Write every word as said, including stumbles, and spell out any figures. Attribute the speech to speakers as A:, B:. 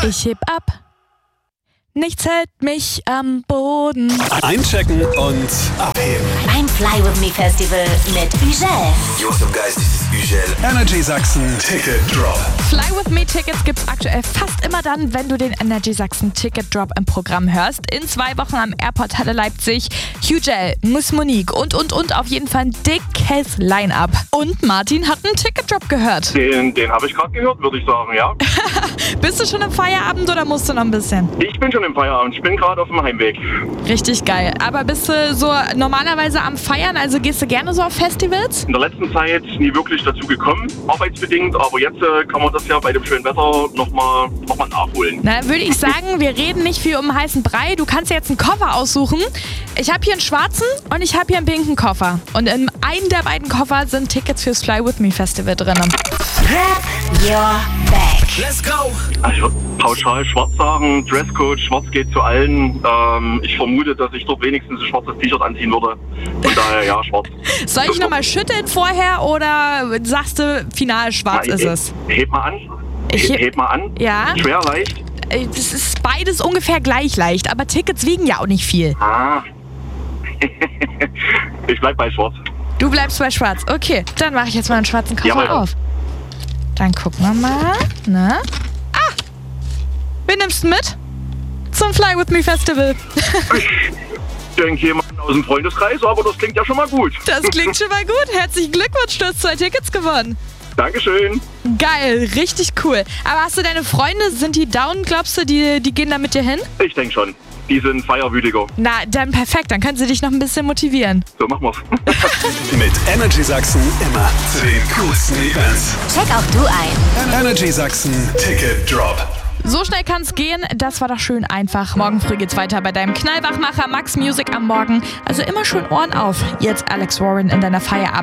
A: Ich heb ab. Nichts hält mich am Boden.
B: Einchecken und abheben.
C: Ein Fly With Me Festival mit Ugel.
B: Yo, what's up, guys? This is Ugel. Energy Sachsen Ticket Drop.
A: Fly With Me Tickets gibt's aktuell fast immer dann, wenn du den Energy Sachsen Ticket Drop im Programm hörst. In zwei Wochen am Airport Halle Leipzig. Ugel, Miss Monique und, und, und auf jeden Fall ein dickes Line-Up. Und Martin hat einen Ticket Drop gehört.
D: Den, den habe ich gerade gehört, würde ich sagen, ja.
A: Bist du schon im Feierabend oder musst du noch ein bisschen?
D: Ich bin schon im Feierabend, ich bin gerade auf dem Heimweg.
A: Richtig geil. Aber bist du so normalerweise am Feiern, also gehst du gerne so auf Festivals?
D: In der letzten Zeit nie wirklich dazu gekommen, arbeitsbedingt, aber jetzt äh, kann man das ja bei dem schönen Wetter nochmal noch mal nachholen.
A: Na, würde ich sagen, wir reden nicht viel um heißen Brei. Du kannst jetzt einen Koffer aussuchen. Ich habe hier einen schwarzen und ich habe hier einen pinken Koffer. Und in einem der beiden Koffer sind Tickets fürs Fly With Me Festival drin.
C: Grab your bag.
B: Let's go!
D: Also ich würde pauschal schwarz sagen, Dresscode, schwarz geht zu allen. Ähm, ich vermute, dass ich dort wenigstens ein schwarzes T-Shirt anziehen würde. Von daher ja, schwarz.
A: Soll ich nochmal schütteln vorher oder sagst du, final schwarz
D: Na,
A: ist
D: ich,
A: es?
D: Heb mal an.
A: Ich
D: He,
A: heb-
D: heb mal an.
A: Ja.
D: Schwer, leicht.
A: Es ist beides ungefähr gleich leicht, aber Tickets wiegen ja auch nicht viel.
D: Ah. Ich bleib bei schwarz.
A: Du bleibst bei schwarz. Okay, dann mache ich jetzt mal einen schwarzen Koffer
D: Jawohl.
A: auf. Dann gucken wir mal. Ne? Ah! Wen nimmst du mit? Zum Fly With Me Festival.
D: Ich denke jemand aus dem Freundeskreis, aber das klingt ja schon mal gut.
A: Das klingt schon mal gut. Herzlichen Glückwunsch, du hast zwei Tickets gewonnen.
D: Dankeschön.
A: Geil, richtig cool. Aber hast du deine Freunde, sind die down, glaubst du, die, die gehen da mit dir hin?
D: Ich denke schon. Die sind feierwütiger.
A: Na, dann perfekt, dann können sie dich noch ein bisschen motivieren.
D: So machen wir's.
B: Mit Energy Sachsen immer zu den coolsten Events.
C: Check auch du ein.
B: Energy Sachsen Ticket Drop.
A: So schnell kann's gehen, das war doch schön einfach. Morgen früh geht's weiter bei deinem Knallwachmacher Max Music am Morgen. Also immer schön Ohren auf. Jetzt Alex Warren in deiner Feierabend.